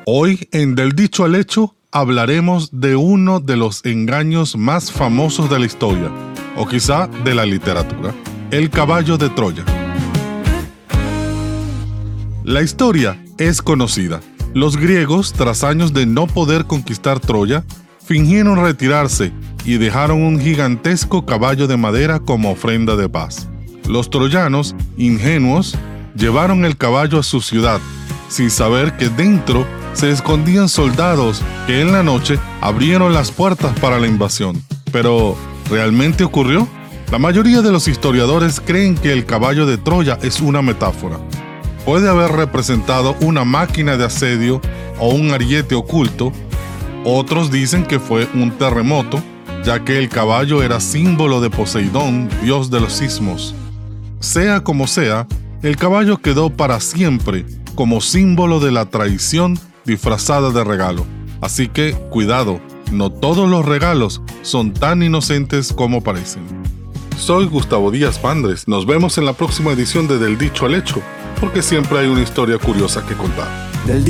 Hoy en Del Dicho al Hecho hablaremos de uno de los engaños más famosos de la historia, o quizá de la literatura, el caballo de Troya. La historia es conocida. Los griegos, tras años de no poder conquistar Troya, fingieron retirarse y dejaron un gigantesco caballo de madera como ofrenda de paz. Los troyanos, ingenuos, llevaron el caballo a su ciudad, sin saber que dentro se escondían soldados que en la noche abrieron las puertas para la invasión. Pero, ¿realmente ocurrió? La mayoría de los historiadores creen que el caballo de Troya es una metáfora. Puede haber representado una máquina de asedio o un ariete oculto. Otros dicen que fue un terremoto, ya que el caballo era símbolo de Poseidón, dios de los sismos. Sea como sea, el caballo quedó para siempre como símbolo de la traición disfrazada de regalo. Así que, cuidado, no todos los regalos son tan inocentes como parecen. Soy Gustavo Díaz Pandres. Nos vemos en la próxima edición de Del Dicho al Hecho, porque siempre hay una historia curiosa que contar.